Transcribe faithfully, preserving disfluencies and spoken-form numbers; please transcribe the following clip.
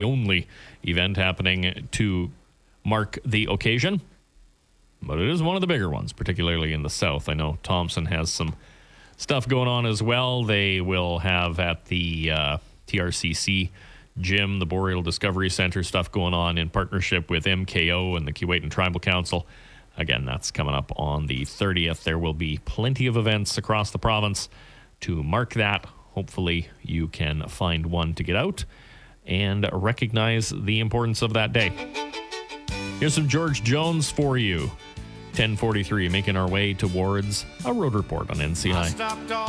only event happening to mark the occasion, but it is one of the bigger ones, particularly in the south. I know Thompson has some stuff going on as well. They will have at the uh, T R C C gym, the Boreal Discovery Center, stuff going on in partnership with M K O and the Keewatin Tribal Council. Again, that's coming up on the thirtieth. There will be plenty of events across the province to mark that. Hopefully you can find one to get out and recognize the importance of that day. Here's some George Jones for you. ten forty-three, making our way towards a road report on N C I.